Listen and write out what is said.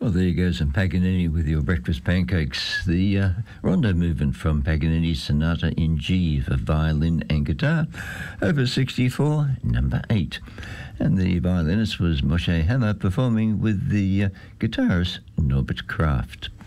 Well, there you go, some Paganini with your breakfast pancakes. The rondo movement from Paganini's Sonata in G for violin and guitar, Opus 64, number 8. And the violinist was Moshe Hammer performing with the guitarist Norbert Kraft.